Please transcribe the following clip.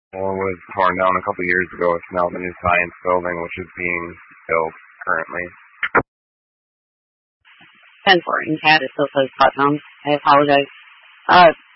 Well, it was torn down a couple years ago. It's now the new science building, which is being built currently. 10-4, and Cat, it still says Putnam. I apologize.